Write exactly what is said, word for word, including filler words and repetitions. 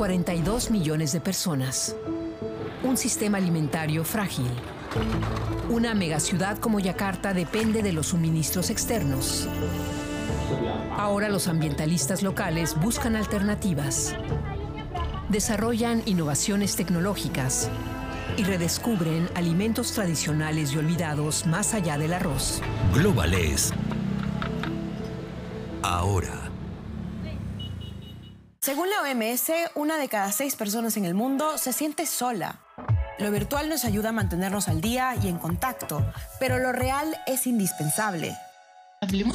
cuarenta y dos millones de personas. Un sistema alimentario frágil. Una megaciudad como Yakarta depende de los suministros externos. Ahora los ambientalistas locales buscan alternativas. Desarrollan innovaciones tecnológicas y redescubren alimentos tradicionales y olvidados más allá del arroz. Globales. Ahora. Según la O M S, una de cada seis personas en el mundo se siente sola. Lo virtual nos ayuda a mantenernos al día y en contacto, pero lo real es indispensable.